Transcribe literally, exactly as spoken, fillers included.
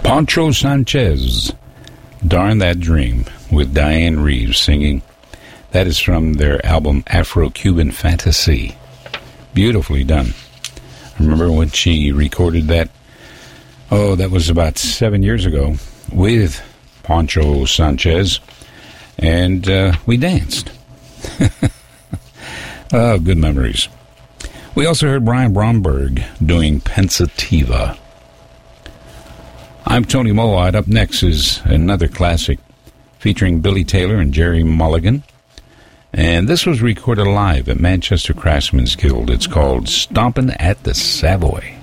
Pancho Sanchez, Darn That Dream, with Diane Reeves singing. That is from their album Afro-Cuban Fantasy. Beautifully done. I remember when she recorded that, oh, that was about seven years ago, with Pancho Sanchez, and uh, we danced. Oh, good memories. We also heard Brian Bromberg doing Pensativa. I'm Tony Mowat. Up next is another classic featuring Billy Taylor and Jerry Mulligan. And this was recorded live at Manchester Craftsmen's Guild. It's called Stompin' at the Savoy.